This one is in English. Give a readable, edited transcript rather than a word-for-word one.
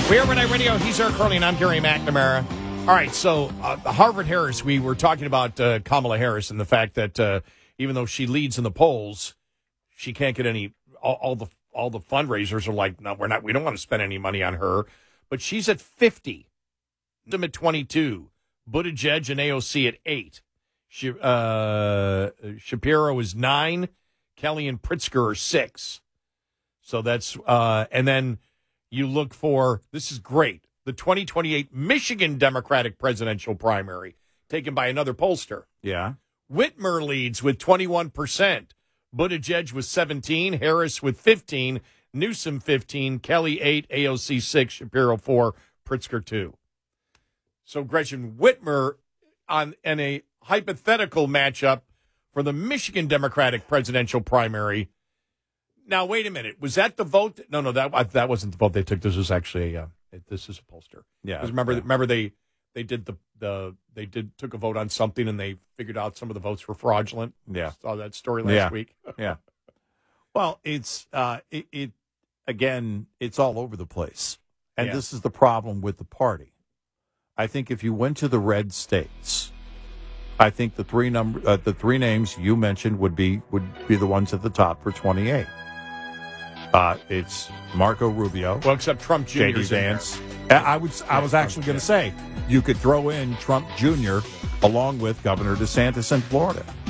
We are Red Radio. He's Eric Curley, and I'm Gary McNamara. All right, so Harvard-Harris, we were talking about Kamala Harris and the fact that even though she leads in the polls, she can't get any. All the fundraisers are like, no, we don't want to spend any money on her. But she's at 50, them at 22, Buttigieg and AOC at 8, Shapiro is 9, Kelly and Pritzker are 6. So that's and then. You look for, this is great, the 2028 Michigan Democratic presidential primary, taken by another pollster. Yeah. Whitmer leads with 21%. Buttigieg with 17, Harris with 15, Newsom 15, Kelly 8, AOC 6, Shapiro 4, Pritzker 2. So Gretchen Whitmer in a hypothetical matchup for the Michigan Democratic presidential primary. Now, wait a minute. Was that the vote? No, that wasn't the vote they took. This was actually this is a pollster. Yeah. Remember they took a vote on something and they figured out some of the votes were fraudulent. Yeah, saw that story last week. Yeah. Well, it's again, it's all over the place, and this is the problem with the party. I think if you went to the red states, I think the three names you mentioned would be the ones at the top for 28. It's Marco Rubio. Well, except Trump Jr. J.D. Vance. I was actually going to say you could throw in Trump Jr. along with Governor DeSantis in Florida.